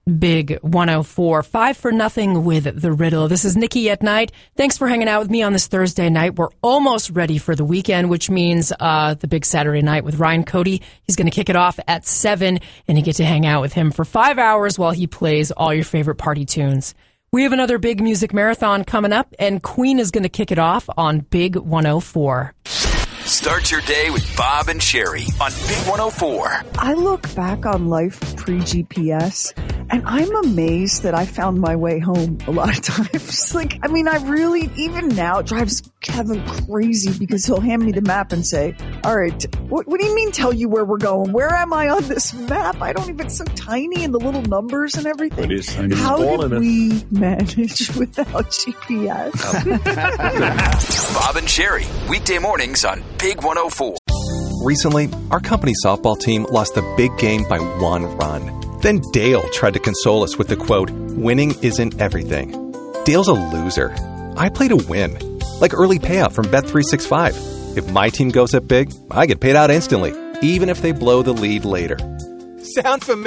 Big 104, 5-0 with The Riddle. This is Nikki at Night. Thanks for hanging out with me on this Thursday night. We're almost ready for the weekend, which means the big Saturday night with Ryan Cody. He's going to kick it off at 7, and you get to hang out with him for 5 hours while he plays all your favorite party tunes. We have another big music marathon coming up, and Queen is going to kick it off on Big 104. Start your day with Bob and Sherry on Big 104. I look back on life pre-GPS, and I'm amazed that I found my way home a lot of times. I really, even now, it drives Kevin crazy because he'll hand me the map and say, all right, what do you mean tell you where we're going? Where am I on this map? I don't even, it's so tiny and the little numbers and everything. How did we manage without GPS? Bob and Sherry, weekday mornings on Big 104. Recently, our company softball team lost the big game by 1 run. Then Dale tried to console us with the quote, winning isn't everything. Dale's a loser. I play to win. Like early payout from Bet365. If my team goes up big, I get paid out instantly, even if they blow the lead later. Sound familiar?